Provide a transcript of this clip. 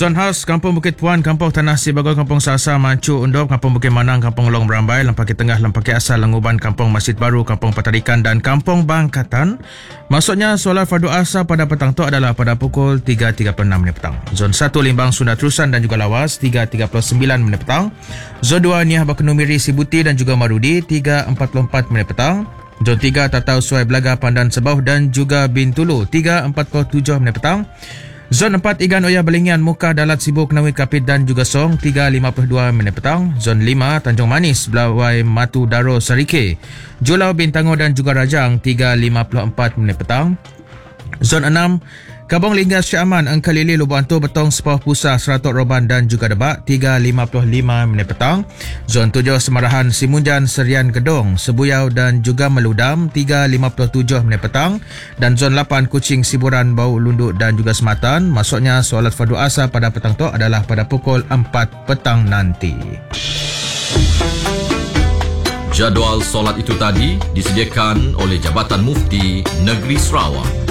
Zon House, Kampung Bukit Puan, Kampung Tanah Sibagol, Kampung Sasa, Mancu, Undop, Kampung Bukit Manang, Kampung Long Berambai, Lempaki Tengah, Lempaki Asal, Lenguban, Kampung Masjid Baru, Kampung Patarikan dan Kampung Bangkatan. Maksudnya solat fardu asar pada petang tu adalah pada pukul 3.36 petang. Zon 1 Limbang, Sunda Terusan dan juga Lawas 3.39 petang. Zon 2 Niah Bakunu Miri, Sibuti dan juga Marudi 3.44 petang. Zon 3 Tatau Suai Belaga, Pandan Sebauh dan juga Bintulu 3.47 petang. Zon 4 Igan Oya Belingian, Muka, Dalat, Sibu, Kenawi, Kapit dan juga Song 3.52 petang. Zon 5 Tanjung Manis, Belawai, Matu, Daro, Sarike, Julau, Bintango dan juga Rajang 3.54 petang. Zon 6 Kabong Linggas, Syekh Aman, Engkalili, Lubang Antu, Betong, Sepauh, Pusar, Seratok, Roban dan juga Debak 3.55 petang. Zon 7 Semarahan, Simunjan, Serian, Gedong, Sebuyau dan juga Meludam 3.57 petang. Dan Zon 8 Kuching, Siburan, Bau, Lunduk dan juga Sematan. Maksudnya solat fardu asar pada petang tu adalah pada pukul 4 petang nanti. Jadual solat itu tadi disediakan oleh Jabatan Mufti Negeri Sarawak.